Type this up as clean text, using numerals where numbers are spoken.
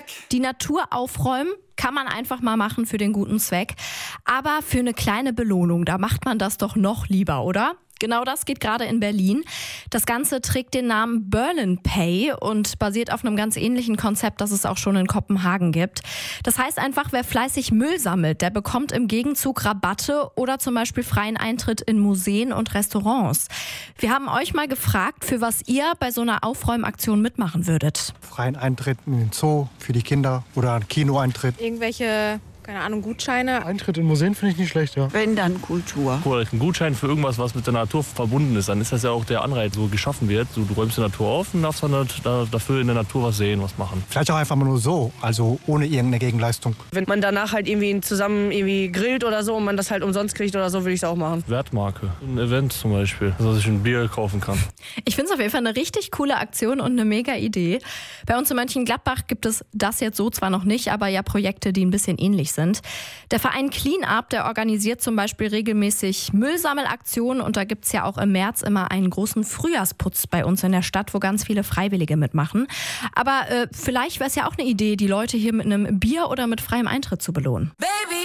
Die Natur aufräumen kann man einfach mal machen für den guten Zweck. Aber für eine kleine Belohnung, da macht man das doch noch lieber, oder? Genau das geht gerade in Berlin. Das Ganze trägt den Namen Berlin Pay und basiert auf einem ganz ähnlichen Konzept, das es auch schon in Kopenhagen gibt. Das heißt einfach, wer fleißig Müll sammelt, der bekommt im Gegenzug Rabatte oder zum Beispiel freien Eintritt in Museen und Restaurants. Wir haben euch mal gefragt, für was ihr bei so einer Aufräumaktion mitmachen würdet. Freien Eintritt in den Zoo für die Kinder oder einen Kinoeintritt. Irgendwelche, keine Ahnung, Gutscheine. Eintritt in Museen finde ich nicht schlecht, ja. Wenn, dann Kultur. Oder ein Gutschein für irgendwas, was mit der Natur verbunden ist. Dann ist das ja auch der Anreiz, so geschaffen wird. Du räumst die Natur auf und darfst dann dafür in der Natur was sehen, was machen. Vielleicht auch einfach mal nur so, also ohne irgendeine Gegenleistung. Wenn man danach halt irgendwie zusammen grillt oder so und man das halt umsonst kriegt oder so, würde ich es auch machen. Wertmarke. Ein Event zum Beispiel, dass ich ein Bier kaufen kann. Ich finde es auf jeden Fall eine richtig coole Aktion und eine mega Idee. Bei uns in Mönchengladbach gibt es das jetzt so zwar noch nicht, aber ja Projekte, die ein bisschen ähnlich sind. Der Verein Clean Up, der organisiert zum Beispiel regelmäßig Müllsammelaktionen und da gibt es ja auch im März immer einen großen Frühjahrsputz bei uns in der Stadt, wo ganz viele Freiwillige mitmachen. Aber vielleicht wäre es ja auch eine Idee, die Leute hier mit einem Bier oder mit freiem Eintritt zu belohnen. Baby.